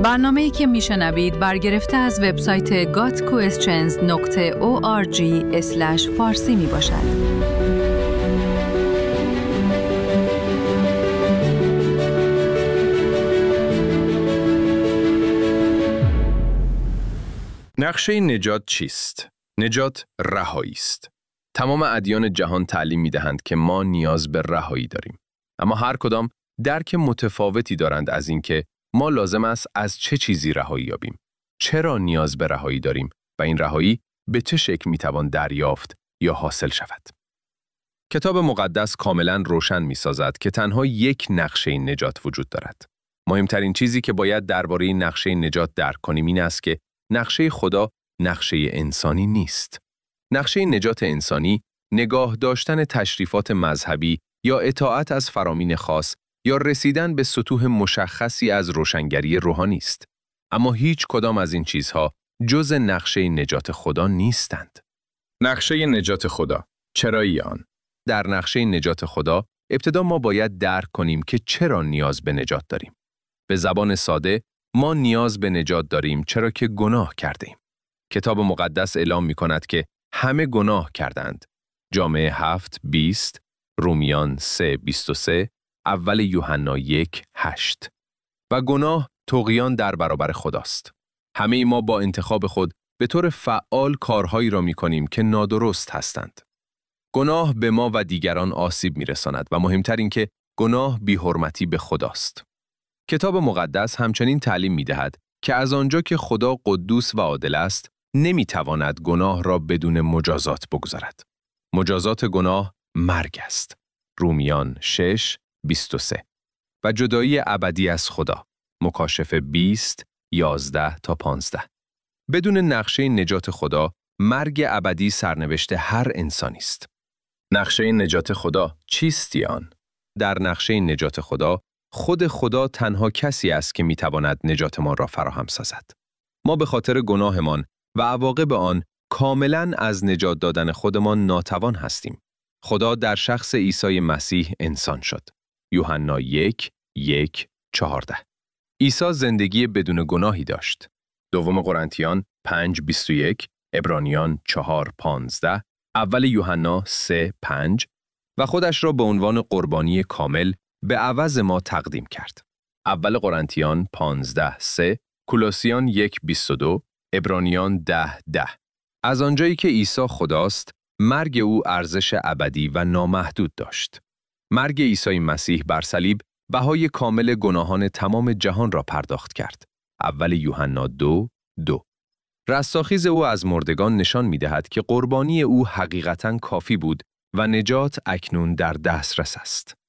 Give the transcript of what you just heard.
برنامه‌ای که میشنوید برگرفته از وبسایت gotquestions.org/فارسی میباشد. نقشه نجات چیست؟ نجات رهایی است. تمام ادیان جهان تعلیم می‌دهند که ما نیاز به رهایی داریم. اما هر کدام درک متفاوتی دارند از اینکه ما لازم است از چه چیزی رهایی یابیم. چرا نیاز به رهایی داریم و این رهایی به چه شکل می‌توان دریافت یا حاصل شود. کتاب مقدس کاملاً روشن می‌سازد که تنها یک نقشه نجات وجود دارد. مهمترین چیزی که باید درباره نقشه نجات درک کنیم این است که نقشه خدا نقشه انسانی نیست. نقشه نجات انسانی نگاه داشتن تشریفات مذهبی یا اطاعت از فرامین خاص یا رسیدن به سطوح مشخصی از روشنگری روحانی است. اما هیچ کدام از این چیزها جز نقشه نجات خدا نیستند. نقشه نجات خدا، چرایی آن؟ در نقشه نجات خدا ابتدا ما باید درک کنیم که چرا نیاز به نجات داریم. به زبان ساده ما نیاز به نجات داریم چرا که گناه کردیم. کتاب مقدس اعلام می‌کند که همه گناه کردند. جامعه 7:20، رومیان 3:23، اول یوحنا 1:8. و گناه طغیان در برابر خداست. همه ما با انتخاب خود به طور فعال کارهایی را می‌کنیم که نادرست هستند. گناه به ما و دیگران آسیب می‌رساند و مهمتر این که گناه بی‌حرمتی به خداست. کتاب مقدس همچنین تعلیم می‌دهد که از آنجا که خدا قدوس و عادل است، نمی‌تواند گناه را بدون مجازات بگذارد. مجازات گناه مرگ است. رومیان 6:23 و جدایی ابدی از خدا. مکاشفه 20:11-15. بدون نقشه نجات خدا، مرگ ابدی سرنوشت هر انسانی است. نقشه نجات خدا چیستی آن؟ در نقشه نجات خدا، خود خدا تنها کسی است که میتواند نجات ما را فراهم سازد. ما به خاطر گناهمان و عواقب آن کاملاً از نجات دادن خودمان ناتوان هستیم. خدا در شخص عیسی مسیح انسان شد. یوحنا 1:1-14. عیسی زندگی بدون گناهی داشت. دوم قرنتیان 5:21، عبرانیان 4:15، اول یوحنا 3:5 و خودش را به عنوان قربانی کامل به عوض ما تقدیم کرد. اول قرنتیان 15:3، کولوسیان 1:22، عبرانیان 10:10. از آنجایی که عیسی خداست، مرگ او ارزش ابدی و نامحدود داشت. مرگ عیسی مسیح بر صلیب بهای کامل گناهان تمام جهان را پرداخت کرد. اول یوحنا 2:2. رستاخیز او از مردگان نشان می‌دهد که قربانی او حقیقتاً کافی بود و نجات اکنون در دسترس است.